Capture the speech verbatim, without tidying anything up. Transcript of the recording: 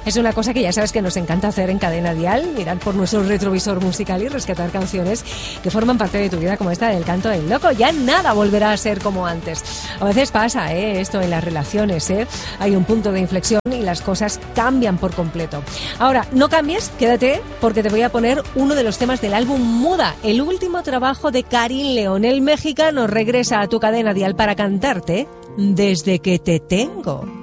Es una cosa que ya sabes que nos encanta hacer en Cadena Dial, mirar por nuestro retrovisor musical y rescatar canciones que forman parte de tu vida, como esta del Canto del Loco. Ya nada volverá a ser como antes. A veces pasa ¿eh? esto en las relaciones, ¿eh? Hay un punto de inflexión y las cosas cambian por completo. Ahora, no cambies, quédate, porque te voy a poner uno de los temas del álbum Muda, el último trabajo de Karin León. El mexicano regresa a tu Cadena Dial para cantarte Desde que te tengo.